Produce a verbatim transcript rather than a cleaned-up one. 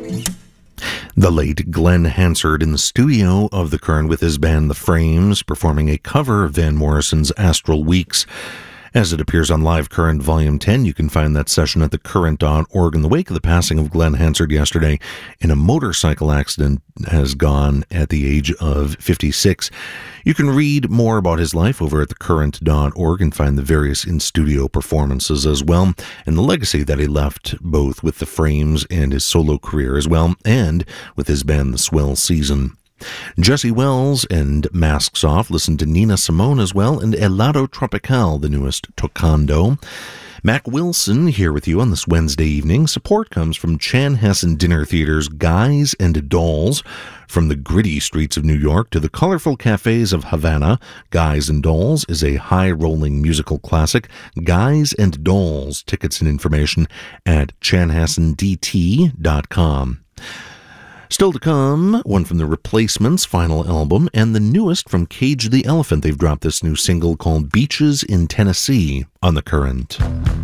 The late Glenn Hansard in the studio of The Current with his band The Frames, performing a cover of Van Morrison's Astral Weeks. As it appears on Live Current Volume ten, you can find that session at the current dot org. In the wake of the passing of Glenn Hansard yesterday in a motorcycle accident, has gone at the age of fifty-six. You can read more about his life over at the current dot org and find the various in-studio performances as well, and the legacy that he left both with the Frames and his solo career as well, and with his band The Swell Season. Jesse Wells and Masks Off. Listen to Nina Simone as well, and Helado Tropical, the newest Tocando. Mac Wilson here with you on this Wednesday evening. Support comes from Chanhassen Dinner Theater's Guys and Dolls. From the gritty streets of New York to the colorful cafes of Havana, Guys and Dolls is a high-rolling musical classic. Guys and Dolls. Tickets and information at chanhassen d t dot com. Still to come, one from The Replacements' final album, and the newest from Cage the Elephant. They've dropped this new single called Beaches in Tennessee on The Current.